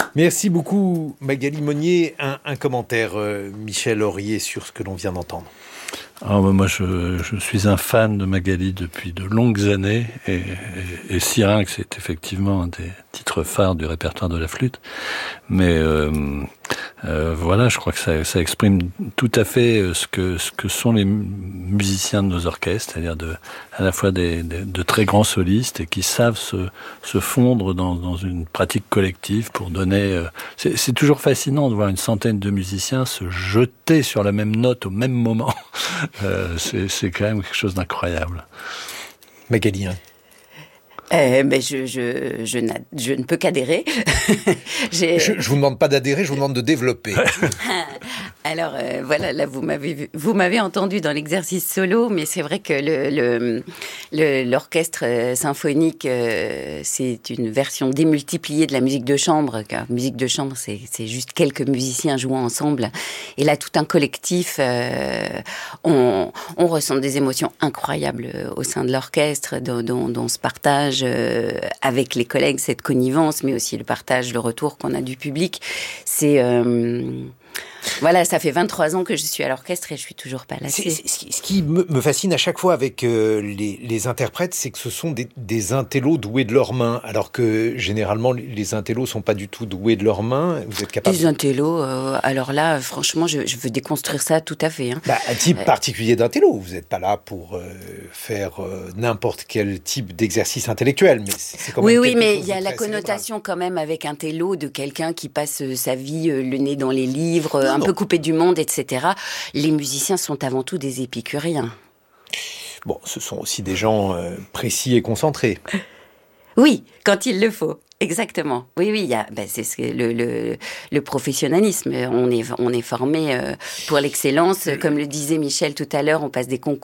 Merci beaucoup Magali Monnier. Un commentaire, Michel Aurier, sur ce que l'on vient d'entendre. Alors, moi, je suis un fan de Magali depuis de longues années, et Syrinx c'est effectivement un des titres phares du répertoire de la flûte. Mais voilà, je crois que ça exprime tout à fait ce que sont les musiciens de nos orchestres, c'est-à-dire à la fois de très grands solistes et qui savent se fondre dans une pratique collective pour donner. C'est toujours fascinant de voir une centaine de musiciens se jeter sur la même note au même moment. C'est quand même quelque chose d'incroyable. Magali, hein. Mais je ne peux qu'adhérer. Je vous demande pas d'adhérer, je vous demande de développer. Alors voilà, là vous m'avez entendu dans l'exercice solo, mais c'est vrai que l'orchestre symphonique, c'est une version démultipliée de la musique de chambre. Car musique de chambre, c'est juste quelques musiciens jouant ensemble. Et là, tout un collectif, on ressent des émotions incroyables au sein de l'orchestre, dont se partage avec les collègues cette connivence, mais aussi le partage, le retour qu'on a du public. Voilà, ça fait 23 ans que je suis à l'orchestre et je suis toujours pas lassée. Ce qui me fascine à chaque fois avec les interprètes, c'est que ce sont des intellos doués de leurs mains, alors que généralement les intellos sont pas du tout doués de leurs mains. Vous êtes capable... Des intellos, alors là, franchement, je veux déconstruire ça tout à fait. Hein. Un type particulier d'intello. Vous n'êtes pas là pour faire n'importe quel type d'exercice intellectuel, mais c'est quand même oui, mais il y a la cérébral. connotation quand même avec intello de quelqu'un qui passe sa vie le nez dans les livres, un peu coupé du monde, etc. Les musiciens sont avant tout des épicuriens. Bon, ce sont aussi des gens précis et concentrés. Oui, quand il le faut. Exactement. Oui, c'est le professionnalisme. On est formé pour l'excellence. Comme le disait Michel tout à l'heure, on passe des concours